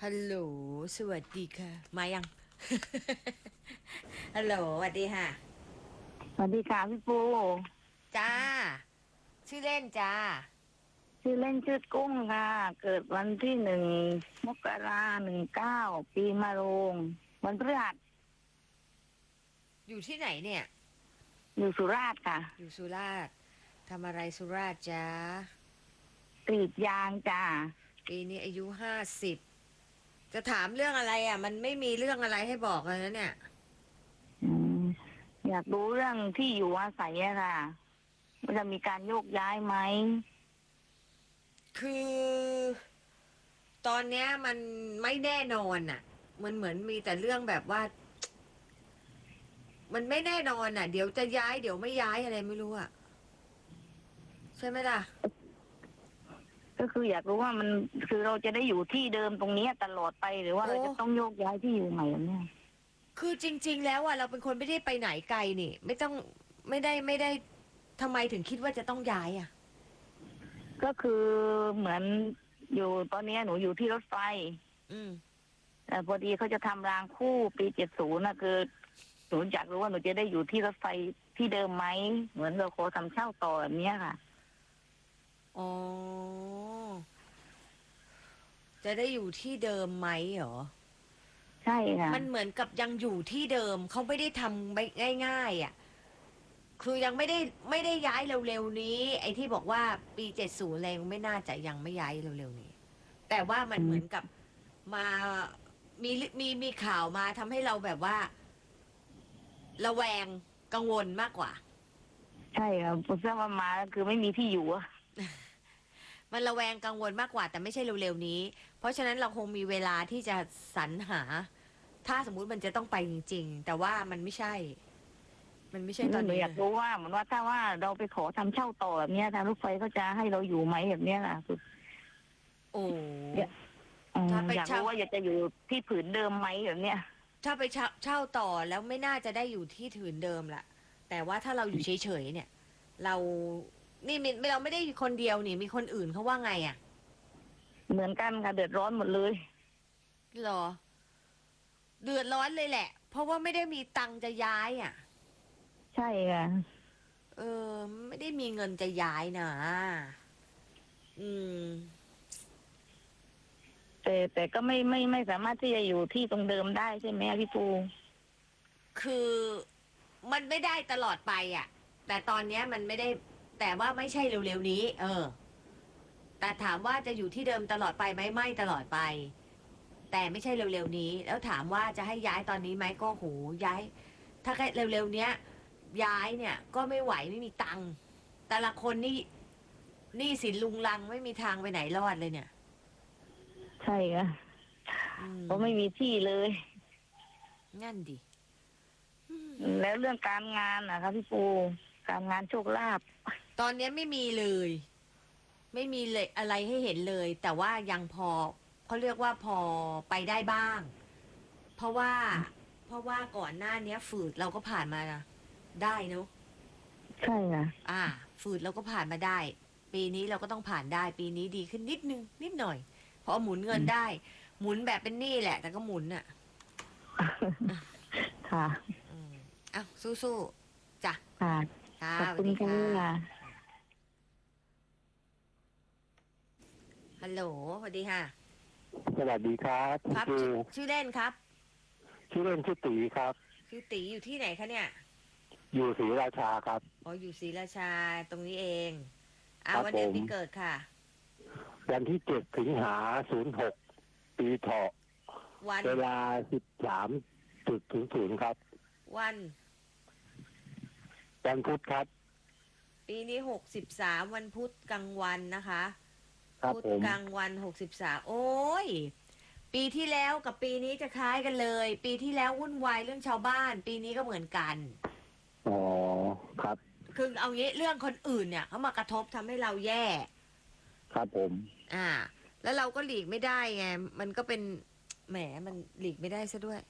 ฮัลโหลสวัสดีค่ะมายัง ฮัลโหลสวัสดีค่ะสวัสดีค่ะพี่ปูจ้าชื่อเล่นจ้าชื่อเล่นชื่อกุ้งค่ะเกิดวันที่1 มกรา19ปีมะโรงวันพฤหัสอยู่ที่ไหนเนี่ยอยู่สุราษฎร์ค่ะอยู่สุราษฎร์ทำอะไรสุราษฎร์จ้ากกรีดยางจ้าปีนี้อายุ50จะถามเรื่องอะไรอ่ะมันไม่มีเรื่องอะไรให้บอกเลยนะเนี่ยอืมอยากรู้เรื่องที่อยู่อาศัยอะค่ะว่าจะมีการโยกย้ายไหมคือตอนเนี้ยมันไม่แน่นอนอ่ะมันเหมือนมีแต่เรื่องแบบว่ามันไม่แน่นอนอ่ะเดี๋ยวจะย้ายเดี๋ยวไม่ย้ายอะไรไม่รู้อ่ะใช่ไหมล่ะก็คืออยากรู้ว่ามันคือเราจะได้อยู่ที่เดิมตรงนี้ตลอดไปหรือว่าโอ้เราจะต้องโยกย้ายที่อยู่ใหม่เนี่ยคือจริงๆแล้วอ่ะเราเป็นคนไม่ได้ไปไหนไกลนี่ไม่ต้องไม่ได้ทำไมถึงคิดว่าจะต้องย้ายอ่ะก็คือเหมือนอยู่ตอนนี้หนูอยู่ที่รถไฟอืมแต่พอดีเขาจะทำรางคู่ปี 70นะคือหนูอยากรู้ว่าหนูจะได้อยู่ที่รถไฟที่เดิมไหมเหมือนเราขอทำเช่าต่อแบบเนี้ยค่ะอ๋อจะได้อยู่ที่เดิมไหมเหรอใช่ค่ะมันเหมือนกับยังอยู่ที่เดิมเขาไม่ได้ทำไปง่ายๆอ่ะคือยังไม่ได้ย้ายเร็วๆนี้ไอ้ที่บอกว่าปี 70อะไรไม่น่าจะยังไม่ย้ายเร็วๆนี้แต่ว่ามันอืมเหมือนกับมามีข่าวมาทำให้เราแบบว่าระแวงกังวลมากกว่าใช่ค่ะผมทราบว่ามาแล้วคือไม่มีที่อยู่อะมันระแวงกังวลมากกว่าแต่ไม่ใช่เร็วๆนี้ เพราะฉะนั้นเราคงมีเวลาที่จะสรรหา ถ้าสมมุติมันจะต้องไปจริงๆ แต่ว่ามันไม่ใช่ มันไม่ใช่ตอนหนูนี้เลยอยากรู้ว่าเหมือนว่าถ้าว่าเราไปขอทำเช่าต่อแบบเนี้ยทางรถไฟเขาจะให้เราอยู่ไหมแบบเนี้ยล่ะคือโอ้อยากถ้าไปอยากเช่ารู้ว่าอยากจะอยู่ที่ผืนเดิมไหมแบบเนี้ยถ้าไปเช่าต่อแล้วไม่น่าจะได้อยู่ที่ถืนเดิมละแต่ว่าถ้าเราอยู่เฉยๆเนี่ย เรานี่เราไม่ได้คนเดียวนี่มีคนอื่นเขาว่าไงอ่ะเหมือนกันค่ะเดือดร้อนหมดเลยหรอเดือดร้อนเลยแหละ เพราะว่าไม่ได้มีตังค์จะย้ายอ่ะใช่ค่ะเออไม่ได้มีเงินจะย้ายนะอืมแต่ก็ไม่สามารถที่จะอยู่ที่ตรงเดิมได้ใช่ไหมพี่ปูคือมันไม่ได้ตลอดไปอ่ะแต่ตอนเนี้ยมันไม่ได้แต่ว่าไม่ใช่เร็วๆนี้เออแต่ถามว่าจะอยู่ที่เดิมตลอดไปไหมไม่ตลอดไปแต่ไม่ใช่เร็วๆนี้แล้วถามว่าจะให้ย้ายตอนนี้ไหมก็โหย้ายถ้าแค่เร็วๆเนี้ยย้ายเนี่ยก็ไม่ไหวไม่มีตังค์แต่ละคนนี่หนี้สินลุงลังไม่มีทางไปไหนรอดเลยเนี่ยใช่ค่ะอืเพราะไม่มมีที่เลยงั้นดิแล้วเรื่องการงานนะครับพี่ปูการงานโชคลาภตอนเนี้ยไม่มีเลย ไม่มีเลยอะไรให้เห็นเลย แต่ว่ายังพอเขาเรียกว่าพอไปได้บ้าง เพราะว่าก่อนหน้าเนี้ยฝืดเราก็ผ่านมาได้เนอะใช่ค่ะฝืดเราก็ผ่านมาได้ ปีนี้เราก็ต้องผ่านได้ ปีนี้ดีขึ้นนิดนึงนิดหน่อยพอหมุนเงินได้ หมุนแบบเป็นหนี้แหละ แต่ก็หมุนอ่ะค่ะอืมอ้าวสู้ๆจ้ะค่ะค่ะขอบคุณสวัสดีค่ะค่ะฮัลโหลสวัสดีค่ะสวัสดีครับคุครับณครูชื่อเล่นครับชื่อเล่นชื่อตีครับชื่อตีอยู่ที่ไหนคะเนี่ยอยู่ศรีราชาครับอ๋ออยู่ศรีราชาตรงนี้เองครับวันเดือนผมปีเกิดค่ะวันที่7 สิงหา 06ปีเถาะวันเวลา13:00ครับวันวันพุธครับปีนี้63วันพุธกลางวันนะคะครับพุธผมกลางวัน63โอ้ยปีที่แล้วกับปีนี้จะคล้ายกันเลย ปีที่แล้ววุ่นวายเรื่องชาวบ้าน ปีนี้ก็เหมือนกันอ๋อครับคือเอางี้เรื่องคนอื่นเนี่ยเขามากระทบทำให้เราแย่ครับผมอ่า แล้วเราก็หลีกไม่ได้ไงมันก็เป็นแหมมันหลีกไม่ได้ซะด้วย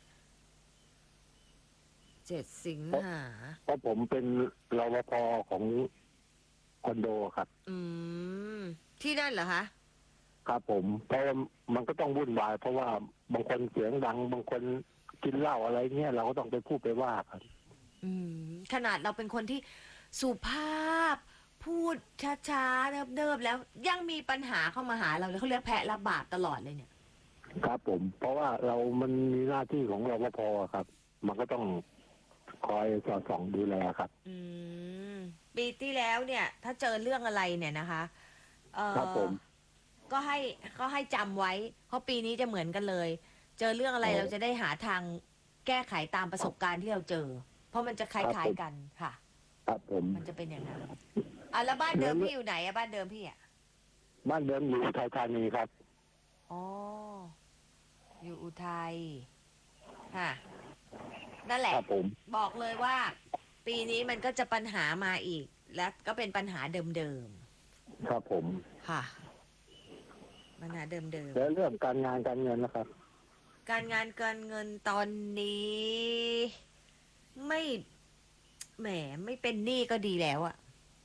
7 สิงหาเพราะผมเป็นรปภของคอนโดครับอืมที่นั่นเหรอคะครับผมเพราะว่ามันก็ต้องวุ่นวายเพราะว่าบางคนเสียงดังบางคนกินเหล้าอะไรเงี้ยเราก็ต้องไปพูดไปว่าครับขนาดเราเป็นคนที่สุภาพ พูดช้าๆเนิบๆแล้วยังมีปัญหาเข้ามาหาเราเลยเขาเรียกแพะรับบาปตลอดเลยเนี่ยครับผม เพราะว่ามันมีหน้าที่ของรปภครับ มันก็ต้องคอยสอดส่องดูแลครับอืมปีที่แล้วเนี่ย ถ้าเจอเรื่องอะไรเนี่ยนะคะครับผมก็ให้จำไว้ เพราะปีนี้จะเหมือนกันเลย เจอเรื่องอะไรอ๋อเราจะได้หาทางแก้ไขตามประสบการณ์ที่เราเจอ เพราะมันจะคล้ายๆกันค่ะครับผมมันจะเป็นอย่างนั้นแล้วบ้านเดิมพี่อยู่ไหนอะบ้านเดิมพี่อะบ้านเดิมอยู่อุทัยธานีครับอ๋ออยู่อุทัยค่ะนั่นแหละครับผมบอกเลยว่า ปีนี้มันก็จะปัญหามาอีก และก็เป็นปัญหาเดิมครับผมๆค่ะ ปัญหาเดิมแล้วเรื่องการงานการเงินนะครับๆการงานการเงินตอนนี้ ไม่แหมไม่เป็นหนี้ก็ดีแล้วอะ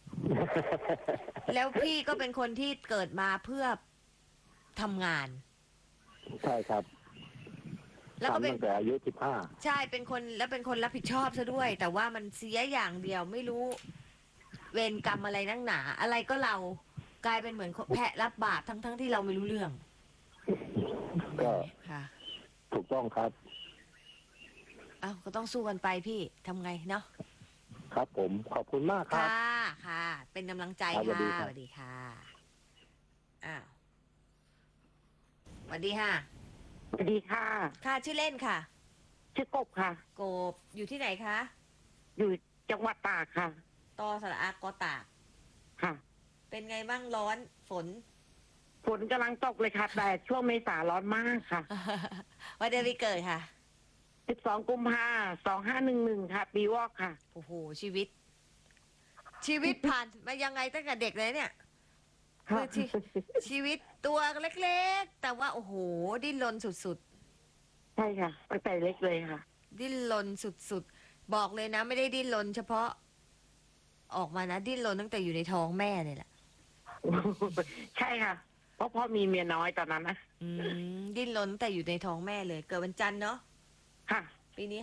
แล้วพี่ก็เป็นคนที่เกิดมาเพื่อทำงานใช่ครับแล้วก็ทำเป็นตั้งแต่อายุ15 ใช่เป็นคนแล้วเป็นคนรับผิดชอบซะด้วย แต่ว่ามันเสียอย่างเดียวไม่รู้ เวรกรรมอะไรนักหนา อะไรก็เรากลายเป็นเหมือนแพะรับบาปทั้งที่เราไม่รู้เรื่องก็ค่ะถูกต้องครับก็ต้องสู้กันไปพี่ทำไงเนาะครับผม ขอบคุณมากครับค่ะค่ะ เป็นกำลังใจครับสวัสค่ะดีครับสวัสดีค่ะอ้าวสวัสดีค่ะสวัสดีค่ะค่ะชื่อเล่นค่ะชื่อกบค่ะโกบอยู่ที่ไหนคะอยู่จังหวัดตากค่ะตอสระอากอตากค่ะเป็นไงบ้างร้อนฝนฝนกำลังตกเลยค่ะ แต่ช่วงเมษาร้อนมากค่ะวันเดือนปีเกิดค่ะ 12 กุมภา2511 ค่ะ ปีวอกค่ะโอ้โหชีวิต ผ่านมายังไงตั้งแต่เด็กเลยเนี่ย คือชีวิตตัวเล็กๆ แต่ว่าโอ้โห ดิ้นรนสุดใช่ค่ะตั้งแต่เล็กเลยค่ะๆ ดิ้นรนสุดๆ บอกเลยนะ ไม่ได้ดิ้นรนเฉพาะ ออกมานะ ดิ้นรนตั้งแต่อยู่ในท้องแม่เลยแหละใช่ค่ะ เพราะพ่อมีเมียน้อยตอนนั้นนะดิ้นรนตั้งแต่อยู่ในท้องแม่เลย เกิดวันจันทร์เนาะค่ะปีนี้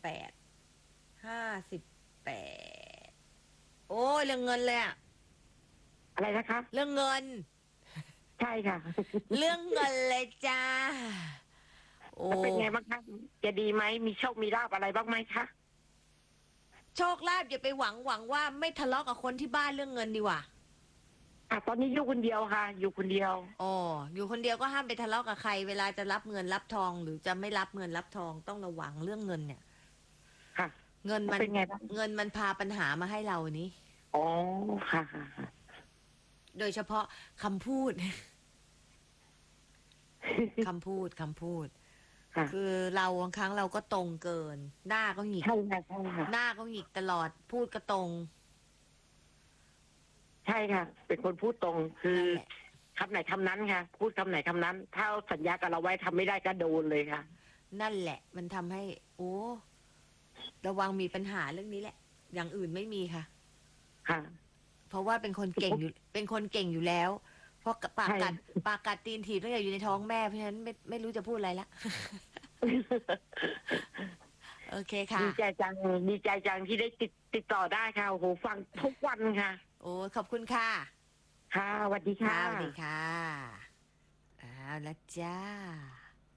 58โอ้ยเรื่องเงินเลยอะอะไรนะคะเรื่องเงินใช่ค่ะเรื่องเงินเลยจ้า โอ้แล้วเป็นไงบ้างคะ จะดีไหม มีโชค มีลาบอะไรบ้างไหมคะโชคลาภอย่าไปหวังว่าไม่ทะเลาะกับคนที่บ้านเรื่องเงินดีกว่าตอนนี้อยู่คนเดียวค่ะ อยู่คนเดียวอ๋ออยู่คนเดียวก็ห้ามไปทะเลาะกับใคร เวลาจะรับเงินรับทอง หรือจะไม่รับเงินรับทองต้องระวังเรื่องเงินเนี่ยค่ะเงินมันเป็นไงบ้างเงินมันพาปัญหามาให้เรานี้อ๋อ ค่ะค่ะค่ะโดยเฉพาะคำพูด คำพูดค่ะคือเราบางครั้งเราก็ตรงเกิน หน้าก็หงิกใช่ค่ะใช่ค่ะหน้าก็หงิกตลอด พูดก็ตรงใช่ค่ะ เป็นคนพูดตรง คือนั่นแหละคำไหนคำนั้นค่ะ พูดคำไหนคำนั้น ถ้าสัญญากับเราไว้ทำไม่ได้ก็โดนเลยค่ะนั่นแหละ มันทำให้ โอ้ระวังมีปัญหาเรื่องนี้แหละ อย่างอื่นไม่มีค่ะค่ะเพราะว่าเป็นคนเก่งอยู่ เป็นคนเก่งอยู่แล้ว เพราะปากกัดใช่ปากกัดตีนถีบตั้งแต่อยู่ในท้องแม่ เพราะฉะนั้นไม่รู้จะพูดอะไรละ โอเคค่ะดีใจจังที่ได้ติดต่อได้ค่ะโอ้โหฟังทุกวันค่ะโอ้ขอบคุณค่ะค่ะสวัสดีค่ะค่ะสวัสดีค่ะเอาละจ้า